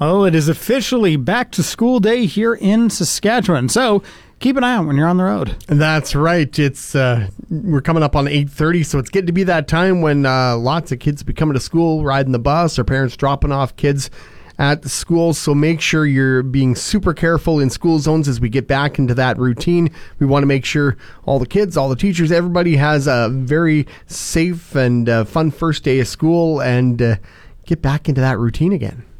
Well, it is officially back to school day here in Saskatchewan. So keep an eye out when you're on the road. That's right. It's we're coming up on 8:30, so it's getting to be that time when lots of kids be coming to school, riding the bus, or parents dropping off kids at the school. So make sure you're being super careful in school zones as we get back into that routine. We want to make sure all the kids, all the teachers, everybody has a very safe and fun first day of school and get back into that routine again.